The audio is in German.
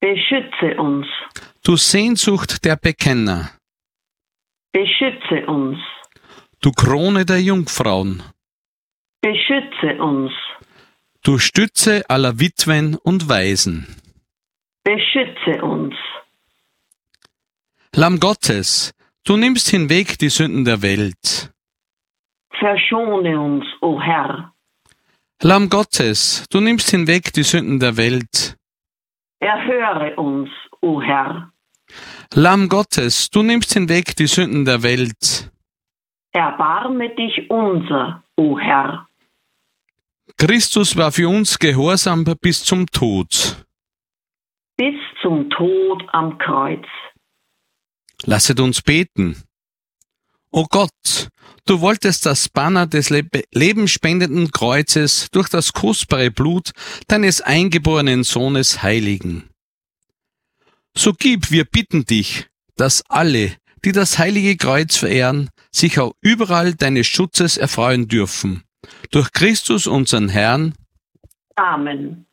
Beschütze uns. Du Sehnsucht der Bekenner, Beschütze uns. du Krone der Jungfrauen, Beschütze uns. du Stütze aller Witwen und Waisen. Beschütze uns. Lamm Gottes, du nimmst hinweg die Sünden der Welt. Verschone uns, o Herr. Lamm Gottes, du nimmst hinweg die Sünden der Welt. Erhöre uns, o Herr. Lamm Gottes, du nimmst hinweg die Sünden der Welt. Erbarme dich unser, o Herr. Christus war für uns gehorsam bis zum Tod. Bis zum Tod am Kreuz. Lasset uns beten. O Gott, du wolltest das Banner des lebenspendenden Kreuzes durch das kostbare Blut deines eingeborenen Sohnes heiligen. So gib, wir bitten dich, dass alle, die das heilige Kreuz verehren, sich auch überall deines Schutzes erfreuen dürfen. Durch Christus unseren Herrn. Amen.